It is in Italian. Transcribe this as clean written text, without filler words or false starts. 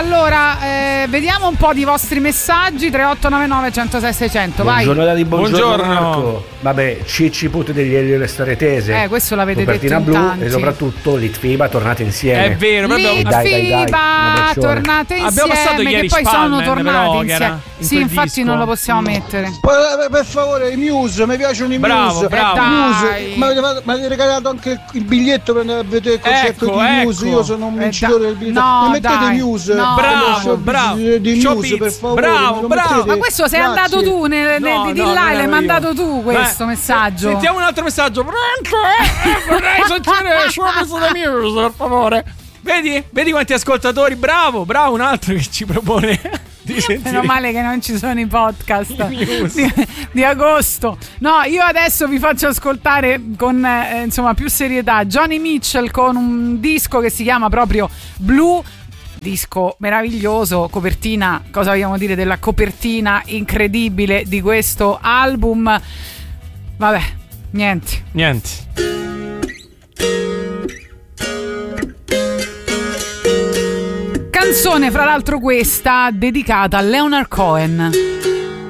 Allora, vediamo un po' di vostri messaggi. 3899 106 600. Vai. Buongiorno Dani, buongiorno. Marco. Vabbè, Cicci Putti degli Elio e le storie tese. Questo l'avete copertina detto in blu tanti. E soprattutto Litfiba tornate insieme. È vero, proprio. Litfiba tornate insieme. Abbiamo passato ieri che poi sono Spalman, tornati però, insieme. in Sì, quel infatti disco. non lo possiamo mettere. Per favore, i Muse, mi piacciono i Muse. Bravo. Dai. Muse. Mi avete regalato anche il biglietto per andare a vedere il concerto di Muse. Io sono un vincitore del biglietto. No, mi mettete dai. Muse. No. Bravo. Di Muse, per favore. Bravo. Ma questo sei andato tu di là, l'hai mandato tu questo messaggio. Sentiamo un altro messaggio. Vorrei sentire Showbiz the Muse, per favore. Vedi quanti ascoltatori. Bravo, un altro che ci propone di sentire. Meno male che non ci sono i podcast di agosto. No, io adesso vi faccio ascoltare con più serietà Johnny Mitchell con un disco che si chiama proprio Blue. Disco meraviglioso, copertina, cosa vogliamo dire della copertina incredibile di questo album? Vabbè, niente. Canzone, fra l'altro, questa dedicata a Leonard Cohen.